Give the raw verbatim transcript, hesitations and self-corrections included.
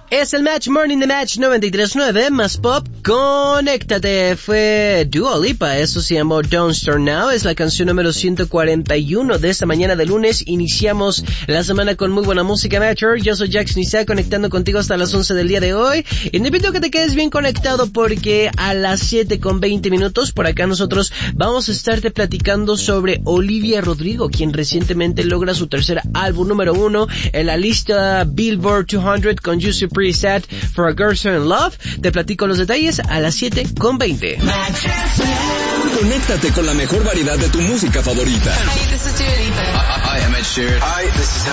Es el Match Morning de Match noventa y tres punto nueve, más pop, conéctate. Fue Dua Lipa, eso se llamó Don't Start Now, es la canción número ciento cuarenta y uno de esta mañana de lunes. Iniciamos la semana con muy buena música, Matcher. Yo soy Jax Nisa, conectando contigo hasta las once del día de hoy. Y te invito a que te quedes bien conectado porque a las siete con veinte minutos, por acá nosotros vamos a estarte platicando sobre Olivia Rodrigo, quien recientemente logra su tercer álbum número uno en la lista Billboard doscientos con You So Pretty Sad for a Girl So in Love. Te platico los detalles a las siete con veinte. Conéctate con la mejor variedad de tu música favorita. Hi, this is Dua Lipa. Hi, I'm Ed Sheeran. Hi, this is